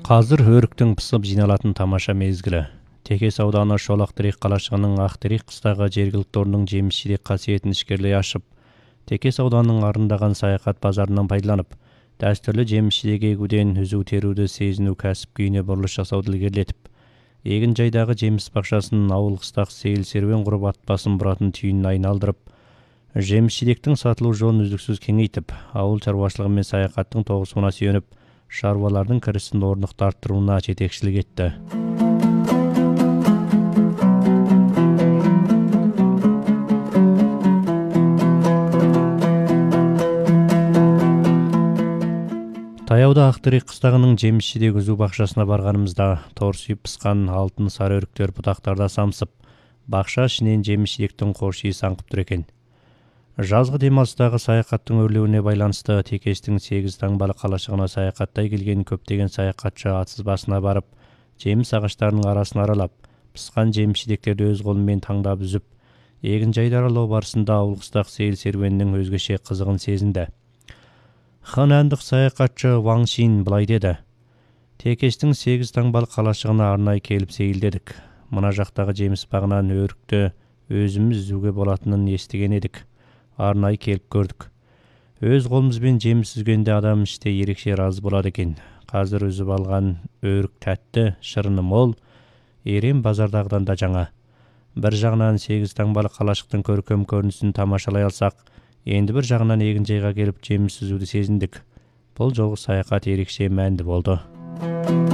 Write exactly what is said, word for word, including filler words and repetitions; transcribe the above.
Қазір өріктің пысып жиналатын тамаша мезгілі. Текес ауданы Шолақтерек қалашығының Ақтерек қыстағы жергілікті орнының жеміс-жидек қасиетін ішкерлей ашып, Текес ауданының арындаған саяхат базарынан пайдаланып, дәстүрлі жеміс-жидек егуден үзу теруді сезіну кәсіп күйіне бұрылыс жасауды ілгерілетіп, егін жайдағы жеміс бақшасын ауыл қыстақ сейіл серуен құрып атбасын бұратын түйінін айналдырып, жеміс-жидектің сатылу жолын үздіксіз кеңейтіп, ауыл шаруашылығы мен саяхаттың тоғысуына сүйеніп, шаруалардың кірісін орнықты арттыруына жетекшілік етті. Таяуда Ақтерек қыстағының жеміс-жидек үзу бақшасына барғанымызда торсиып пысқан алтын сары өріктер бұтақтарда самсып, бақша ішінен жеміс-жидектің хош иісі аңқып тұр екен. Жазғы демалыстағы саяхаттың өрлеуіне байланысты Текестің сегіз таңбалы қалашығына саяхаттай келген көптеген саяхатшы атсыз басына барып, жеміс ағаштарының арасын аралап, пысқан жеміс-жидектерді өз қолымен таңдап үзіп, егін жайды аралау барысында ауыл қыстақ сейіл серуенінің өзгеше қызығын сезінді. Ханандық саяхатшы Ваң Шин былай деді: Текестің сегіз таңбалы қалашығына арнай келіп сейілдедік. Мына жақтағы жеміс бағынан өрікті өзіміз үзуге болатынын естіген едік. Арнай келіп көрдік. Өз қолымызбен жеміс үзгенде адам іште ерекше разы болады екен. Қазір үзіп алған өрік тәтті, шырыны мол, ерен базардағыдан да жаңа. Бір жағынан сегіз таңбалы қалашықтың көркем көрінісін тамашалай алсақ, енді бір жағынан егін жайға келіп жеміс үзуді сезіндік. Бұл жолғы саяхат ерекше мәнді болды.